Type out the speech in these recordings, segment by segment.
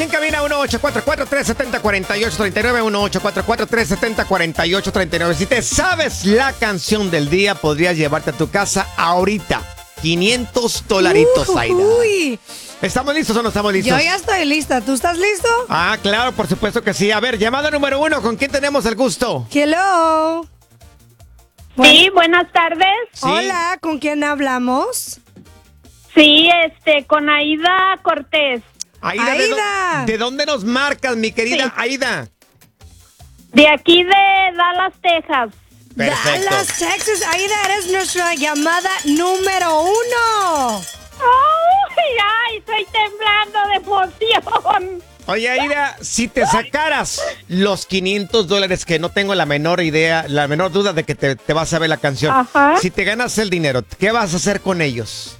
aquí en cabina 1844-370-4839, 1844-370-4839. Si te sabes la canción del día, podrías llevarte a tu casa ahorita $500, Aida. Uy. ¿Estamos listos o no estamos listos? Yo ya estoy lista. ¿Tú estás listo? Ah, claro, por supuesto que sí. A ver, llamada número 1, ¿con quién tenemos el gusto? Hello. Sí, buenas tardes. Sí. Hola, ¿con quién hablamos? Sí, con Aida Cortés. Aida, Aida. ¿de dónde nos marcas, mi querida Sí. Aida? De aquí de Dallas, Texas. Perfecto. Dallas, Texas. Aida, eres nuestra llamada número 1. ¡Ay, estoy temblando de emoción! Oye, Aida, si te sacaras los $500, que no tengo la menor idea, la menor duda de que te vas a ver la canción. Ajá. Si te ganas el dinero, ¿qué vas a hacer con ellos?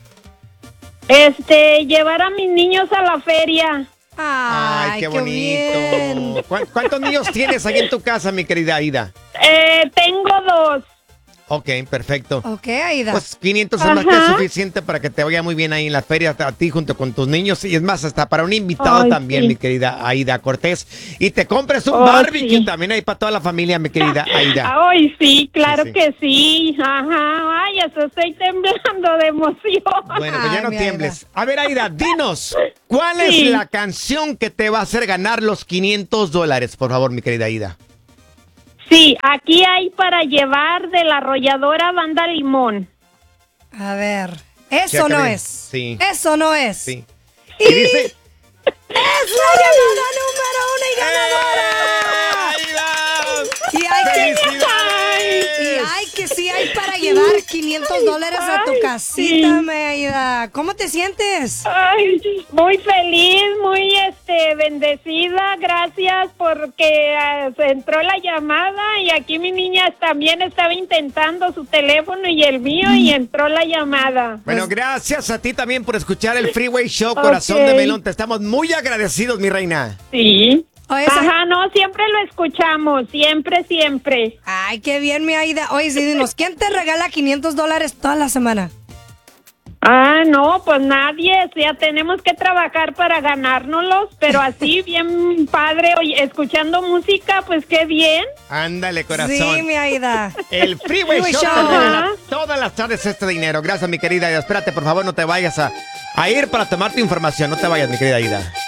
Llevar a mis niños a la feria. Ay, qué bien. bonito. ¿Cuántos niños tienes ahí en tu casa, mi querida Aida? Tengo 2. Ok, perfecto. Ok, Aida. Pues 500 es más que suficiente para que te vaya muy bien ahí en la feria, a ti junto con tus niños. Y es más, hasta para un invitado Ay, también, sí. mi querida Aida Cortés. Y te compres un Oh, barbecue sí. también ahí para toda la familia, mi querida Aida. Ay, sí, claro Sí. que sí. Ajá, ay, eso estoy temblando de emoción. Bueno, pues ya Ay, no mi tiembles. A ver, Aida, dinos, ¿cuál Sí. es la canción que te va a hacer ganar los $500, por favor, mi querida Aida? Sí, aquí hay para llevar de la arrolladora Banda Limón. A ver. Eso no Chécale. es. Sí. Eso no es. Sí. Y Y dice... es la llamada número 1 y ganadora. ¡Aida! Y hay que... ¡Felicidades! Y hay que sí hay para llevar $500 a tu Ay, casita, sí. Aida. ¿Cómo te sientes? Ay, muy feliz, muy bendecida, gracias porque se entró la llamada y aquí mi niña también estaba intentando su teléfono y el mío y entró la llamada. Bueno, gracias a ti también por escuchar el Freeway Show, Corazón de Ok. Melón. Te estamos muy agradecidos, mi reina. Sí. Oye, Ajá, no, siempre lo escuchamos, siempre, siempre. Ay, qué bien, mi Aida. Oye, sí, dinos, ¿quién te regala $500 toda la semana? Ah, no, pues nadie, o sea, tenemos que trabajar para ganárnoslos, pero así bien padre, oye, escuchando música, pues qué bien. Ándale, corazón. Sí, mi Aida. El Freeway Freeway Show Show. te regala Ajá. todas las tardes este dinero. Gracias, mi querida Aida. Espérate, por favor, no te vayas a ir para tomar tu información. No te vayas, mi querida Aida.